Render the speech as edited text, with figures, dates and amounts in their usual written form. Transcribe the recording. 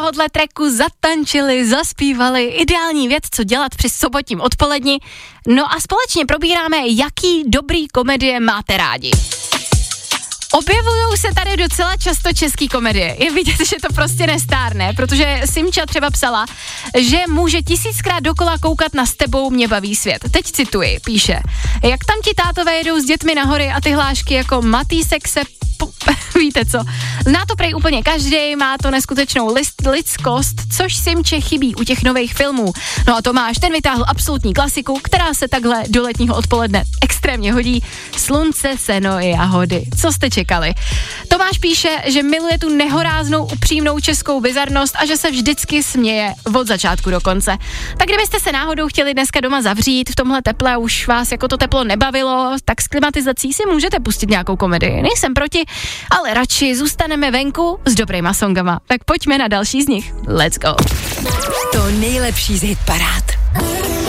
tohohle tracku zatančili, zaspívali, ideální věc, co dělat při sobotním odpoledni. No a společně probíráme, jaký dobrý komedie máte rádi. Objevujou se tady docela často český komedie. Je vidět, že to prostě nestárne, protože Simča třeba psala, že může 1000krát dokola koukat na S tebou mě baví svět. Teď cituji, píše, jak tam ti tátové jedou s dětmi na hory a ty hlášky jako Matýsek se víte co, zná to prej úplně každý, má to neskutečnou lidskost, což Simče chybí u těch nových filmů. No a Tomáš, ten vytáhl absolutní klasiku, která se takhle do letního odpoledne extrémně hodí. Slunce, seno i jahody. Co jste čekali? Tomáš píše, že miluje tu nehoráznou upřímnou českou bizarnost a že se vždycky směje od začátku do konce. Tak kdybyste se náhodou chtěli dneska doma zavřít v tomhle teple a už vás jako to teplo nebavilo, tak s klimatizací si můžete pustit nějakou komedii. Nejsem proti, ale radši zůstaneme venku s dobrýma songama. Tak pojďme na další z nich. Let's go. To nejlepší z hitparád.